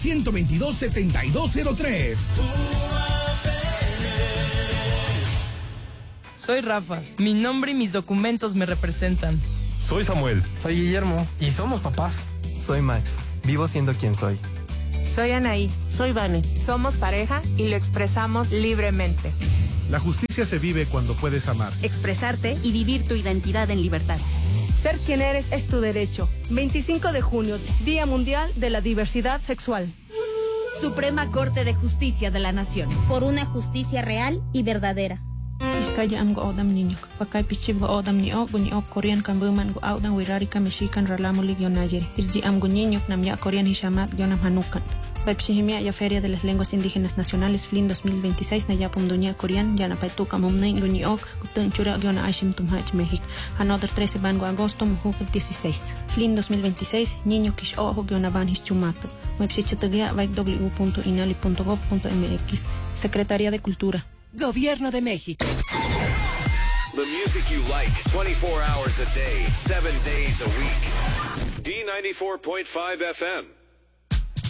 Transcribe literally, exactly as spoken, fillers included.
ciento veintidós, setenta y dos cero tres. Soy Rafa. Mi nombre y mis documentos me representan. Soy Samuel. Soy Guillermo. Y somos papás. Soy Max. Vivo siendo quien soy. Soy Anaí. Soy Vane. Somos pareja y lo expresamos libremente. La justicia se vive cuando puedes amar, expresarte y vivir tu identidad en libertad. Ser quien eres es tu derecho. veinticinco de junio, Día Mundial de la Diversidad Sexual. Suprema Corte de Justicia de la Nación. Por una justicia real y verdadera. Iskaya am go odam niño, pakay pichib go odam ni o, guni o Korean kambuman go audan wirari kamishikan ralamulig yonayeri. Irji am go niño nam ya Korean hishamat yonam hanukan. Paipshihimia ya Feria de las Lenguas Indígenas Nacionales F L I N dos mil veintiséis na yapum dunia Korean yana paituka mumnain guni o, gutun chura yona ashim tumhach México. Another trece bango agosto mujuk dieciséis. F L I N dos mil veintiséis, niño kish o hug yona van his chumato. Website vaik w punto inali punto gov punto m x. Secretaría de Cultura. Gobierno de México. The music you like, twenty-four hours a day, seven days a week. D ninety-four point five F M.